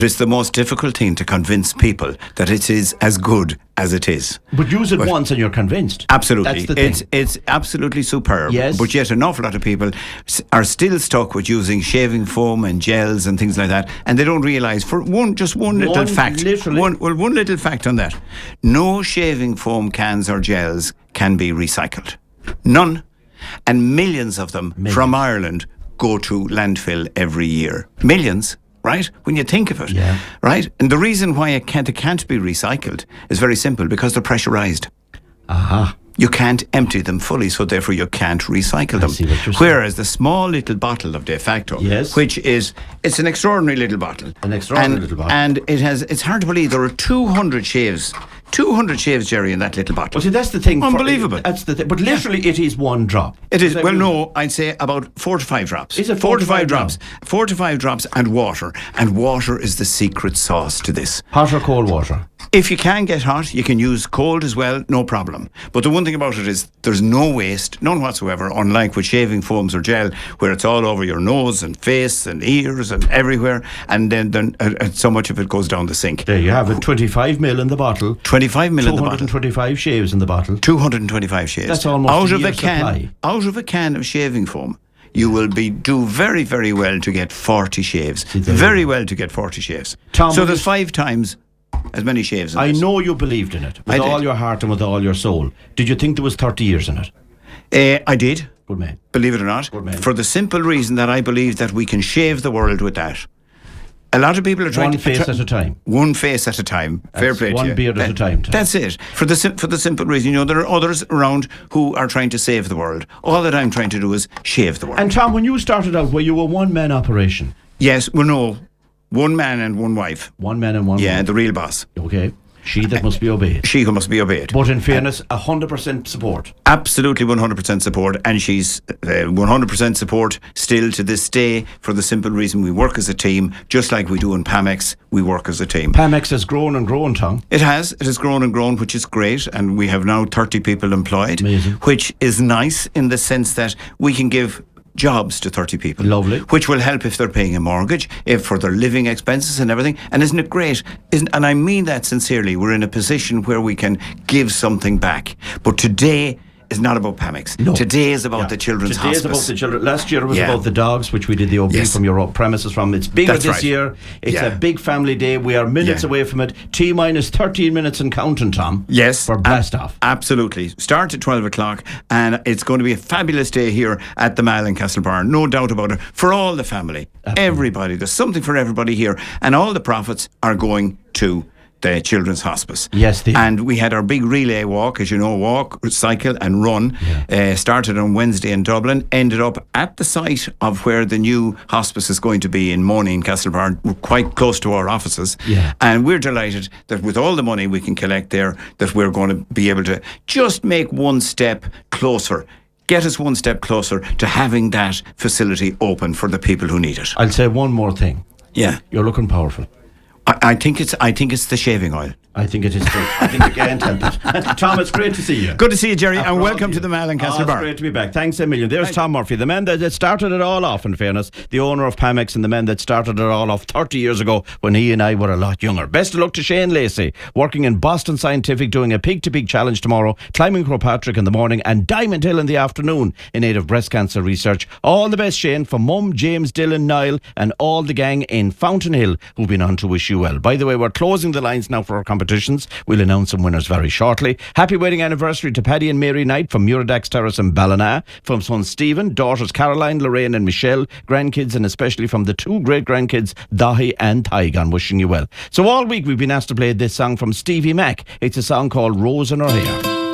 It's the most difficult thing to convince people that it is as good as it is. But use it once and you're convinced. Absolutely. That's the thing. It's absolutely superb. Yes. But yet an awful lot of people are still stuck with using shaving foam and gels and things like that, and they don't realise, for one little fact. One little fact on that. No shaving foam cans or gels can be recycled. None. And millions of them from Ireland go to landfill every year. Millions. Right? When you think of it. Yeah. Right? And the reason why it can't be recycled is very simple, because they're pressurised. Aha. You can't empty them fully, so therefore you can't recycle them. see what you're saying. Whereas the small little bottle of De Facto, Yes. which is, it's an extraordinary little bottle. An extraordinary little bottle. And it's hard to believe there are 200 shaves. 200 shaves, Jerry, in that little bottle. Well, see, that's the thing. Unbelievable. That's the thing. But literally, it is one drop. It is, well, no, I'd say about 4 to 5 drops. Is it 4 to 5 drops? 4 to 5 drops and water. And water is the secret sauce to this. Hot or cold water? If you can get hot, you can use cold as well, no problem. But the one thing about it is there's no waste, none whatsoever, unlike with shaving foams or gel, where it's all over your nose and face and ears and everywhere, and then so much of it goes down the sink. There you have it, 25 mil in the bottle. 25 mil in the bottle. 225 shaves in the bottle. 225 shaves. That's almost out a of year's supply. Out of a can of shaving foam, you will do very, very well to get 40 shaves. Very well to get 40 shaves. Tom, so there's 5 times as many shaves in I this. know you believed in it with all your heart and with all your soul. Did you think there was 30 years in it? I did. Good man. Believe it or not. Good man. For the simple reason that I believe that we can shave the world with that. A lot of people are trying one face at a time. One face at a time. Fair play to you. One beard at a time. That's it. For the simple reason, there are others around who are trying to save the world. All that I'm trying to do is shave the world. And Tom, when you started out, were you a one-man operation? Yes, well, no. One man and one wife. One man and one wife. Yeah, the real boss. Okay. She that must be obeyed. She who must be obeyed. But in fairness, 100% support. Absolutely 100% support, and she's 100% support still to this day, for the simple reason we work as a team, just like we do in Pamex, we work as a team. Pamex has grown and grown, Tom. It has grown and grown, which is great, and we have now 30 people employed. Amazing. Which is nice in the sense that we can give jobs to 30 people. Lovely. Which will help if they're paying a mortgage, if for their living expenses and everything. And isn't it great? And I mean that sincerely. We're in a position where we can give something back. But today is not about Pamex. No. Today is about the Children's Today Hospice. is about the children. Last year it was Yeah. about the dogs, which we did the OB from your premises from. It's bigger That's this right. year. It's Yeah. a big family day. We are minutes Yeah. away from it. T-minus 13 minutes and counting, Tom. Yes. For blast off. Absolutely. Start at 12 o'clock, and it's going to be a fabulous day here at the Mall in Castlebar. No doubt about it. For all the family. Absolutely. Everybody. There's something for everybody here. And all the profits are going to the Children's Hospice. Yes, they are. And we had our big relay walk, as you know, walk, cycle and run. Started on Wednesday in Dublin, ended up at the site of where the new hospice is going to be in Money in Castlebar, quite close to our offices. Yeah. And we're delighted that with all the money we can collect there, that we're going to be able to just make one step closer. Get us one step closer to having that facility open for the people who need it. I'll say one more thing. Yeah. You're looking powerful. I think it's the shaving oil. I think it is too. I think you can't help it. Tom, it's great to see you. Good to see you, Jerry, After and all welcome you. to the Mall in Castlebar. It's great to be back. Thanks a million. There's Tom Murphy, the man that started it all off, in fairness, the owner of Pamex and the man that started it all off 30 years ago when he and I were a lot younger. Best of luck to Shane Lacey, working in Boston Scientific, doing a pig-to-pig challenge tomorrow, climbing Crowpatrick in the morning and Diamond Hill in the afternoon in aid of breast cancer research. All the best, Shane, from Mum, James, Dylan, Niall and all the gang in Fountain Hill who've been on to wish you well. By the way, we're closing the lines now for our competitions. We'll announce some winners very shortly. Happy wedding anniversary to Paddy and Mary Knight from Muradax Terrace in Ballina, from son Stephen, daughters Caroline, Lorraine and Michelle, grandkids and especially from the 2 great-grandkids Dahi and Tygon, wishing you well. So all week we've been asked to play this song from Stevie Mac. It's a song called Rose in Her Hair.